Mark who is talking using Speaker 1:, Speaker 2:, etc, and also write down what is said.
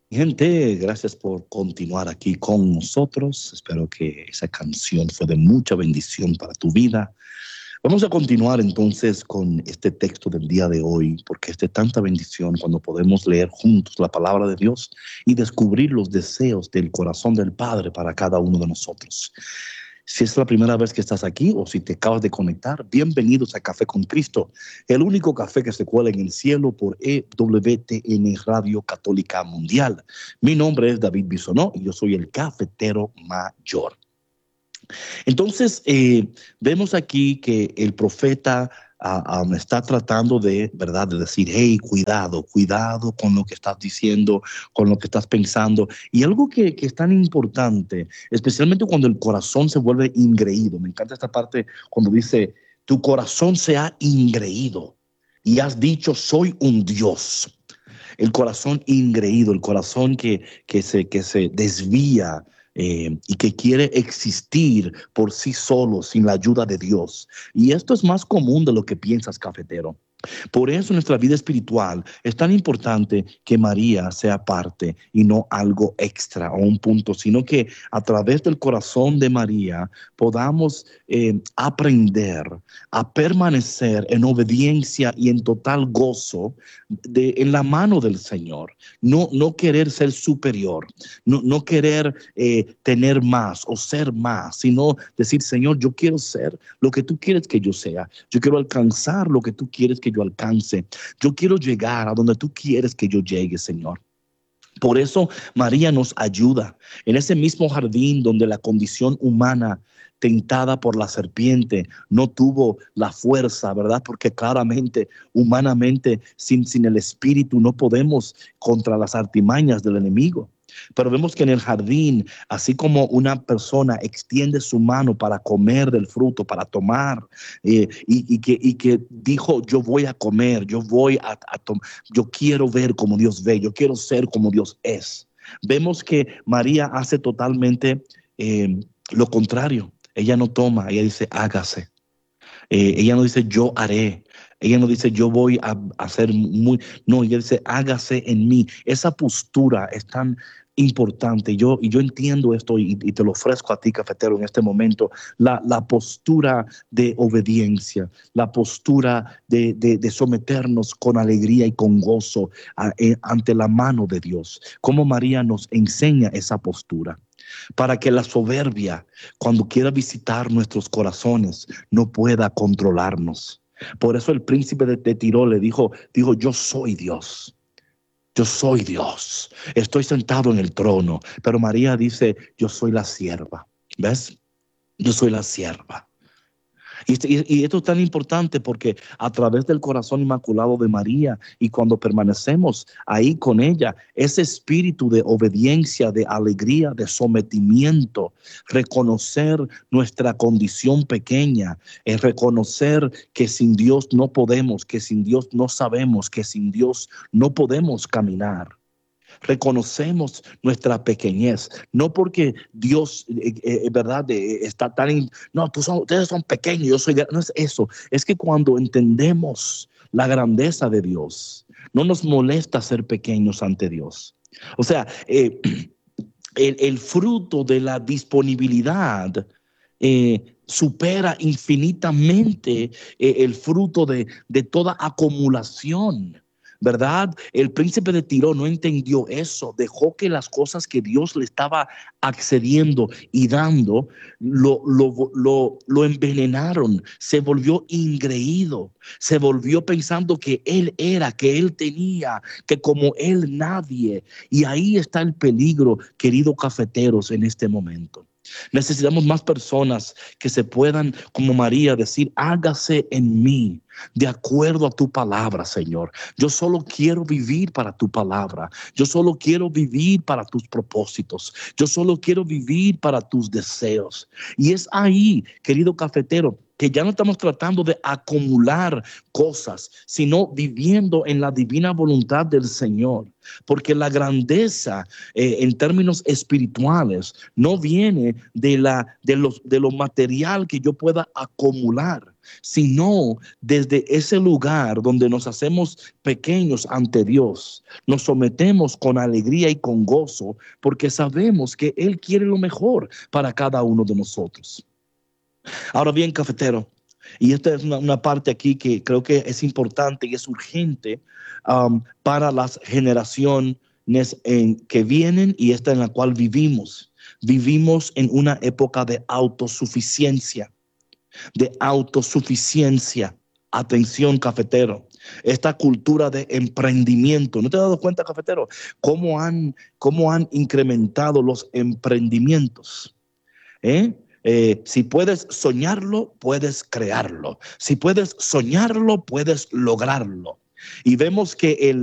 Speaker 1: Gente, gracias por continuar aquí con nosotros. Espero que esa canción fue de mucha bendición para tu vida. Vamos a continuar entonces con este texto del día de hoy, porque es de tanta bendición cuando podemos leer juntos la palabra de Dios y descubrir los deseos del corazón del Padre para cada uno de nosotros. Si es la primera vez que estás aquí o si te acabas de conectar, bienvenidos a Café con Cristo, el único café que se cuela en el cielo por EWTN Radio Católica Mundial. Mi nombre es David Bisonó y yo soy el cafetero mayor. Entonces, vemos aquí que el profeta está tratando de, ¿verdad?, de decir, hey, cuidado, cuidado con lo que estás diciendo, con lo que estás pensando. Y algo que es tan importante, especialmente cuando el corazón se vuelve ingreído. Me encanta esta parte cuando dice, tu corazón se ha ingreído y has dicho, soy un Dios. El corazón ingreído, el corazón que se desvía y que quiere existir por sí solo sin la ayuda de Dios. Y esto es más común de lo que piensas, cafetero. Por eso nuestra vida espiritual es tan importante que María sea parte y no algo extra o un punto, sino que a través del corazón de María podamos aprender a permanecer en obediencia y en total gozo en la mano del Señor. No querer ser superior, no querer tener más o ser más, sino decir, Señor, yo quiero ser lo que tú quieres que yo sea. Yo quiero alcanzar lo que tú quieres que yo alcance. Yo quiero llegar a donde tú quieres que yo llegue, Señor. Por eso María nos ayuda en ese mismo jardín donde la condición humana tentada por la serpiente no tuvo la fuerza, ¿verdad? Porque claramente, humanamente, sin el espíritu no podemos contra las artimañas del enemigo. Pero vemos que en el jardín, así como una persona extiende su mano para comer del fruto, para tomar, y que dijo, yo voy a comer, yo voy a tomar, yo quiero ver como Dios ve, yo quiero ser como Dios es. Vemos que María hace totalmente lo contrario. Ella no toma, ella dice, hágase. Ella no dice, yo haré. Ella no dice, yo voy a hacer muy. No, ella dice, hágase en mí. Esa postura es tan importante. Y yo entiendo esto y te lo ofrezco a ti, cafetero, en este momento. La postura de obediencia, la postura de someternos con alegría y con gozo ante la mano de Dios. Como María nos enseña esa postura para que la soberbia, cuando quiera visitar nuestros corazones, no pueda controlarnos. Por eso el príncipe de Tiro le dijo, yo soy Dios. Yo soy Dios. Estoy sentado en el trono. Pero María dice, yo soy la sierva. ¿Ves? Yo soy la sierva. Y esto es tan importante porque a través del corazón inmaculado de María y cuando permanecemos ahí con ella, ese espíritu de obediencia, de alegría, de sometimiento, reconocer nuestra condición pequeña, reconocer que sin Dios no podemos, que sin Dios no sabemos, que sin Dios no podemos caminar. Reconocemos nuestra pequeñez, no porque Dios, verdad, está no, ustedes son pequeños, yo soy, no es eso, es que cuando entendemos la grandeza de Dios, no nos molesta ser pequeños ante Dios. O sea, el fruto de la disponibilidad supera infinitamente el fruto de toda acumulación. ¿Verdad? El príncipe de Tiro no entendió eso, dejó que las cosas que Dios le estaba accediendo y dando lo envenenaron, se volvió ingreído, se volvió pensando que él era, que él tenía, que como él nadie. Y ahí está el peligro, queridos cafeteros, en este momento. Necesitamos más personas que se puedan, como María, decir, hágase en mí de acuerdo a tu palabra, Señor. Yo solo quiero vivir para tu palabra. Yo solo quiero vivir para tus propósitos. Yo solo quiero vivir para tus deseos. Y es ahí, querido cafetero, que ya no estamos tratando de acumular cosas, sino viviendo en la divina voluntad del Señor. Porque la grandeza en términos espirituales no viene de lo material que yo pueda acumular, sino desde ese lugar donde nos hacemos pequeños ante Dios, nos sometemos con alegría y con gozo, porque sabemos que Él quiere lo mejor para cada uno de nosotros. Ahora bien, cafetero, y esta es una parte aquí que creo que es importante y es urgente para las generaciones que vienen y esta en la cual vivimos. Vivimos en una época de autosuficiencia, de autosuficiencia. Atención, cafetero. Esta cultura de emprendimiento. ¿No te has dado cuenta, cafetero, cómo han incrementado los emprendimientos? Si puedes soñarlo, puedes crearlo. Si puedes soñarlo, puedes lograrlo. Y vemos que